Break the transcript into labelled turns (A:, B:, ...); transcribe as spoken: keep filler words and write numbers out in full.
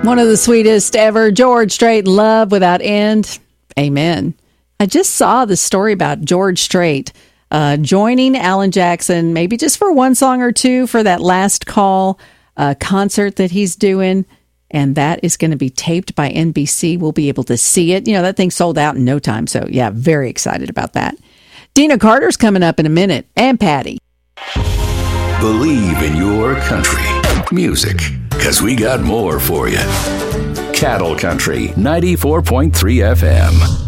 A: One of the sweetest ever, George Strait, Love Without End. Amen. I just saw the story about George Strait uh, joining Alan Jackson, maybe just for one song or two for that Last Call uh, concert that he's doing. And that is going to be taped by N B C. We'll be able to see it. You know, that thing sold out in no time. So, yeah, very excited about that. Dina Carter's coming up in a minute. And Patty.
B: Believe in your country. Music. Because we got more for you. Cattle Country ninety-four point three F M.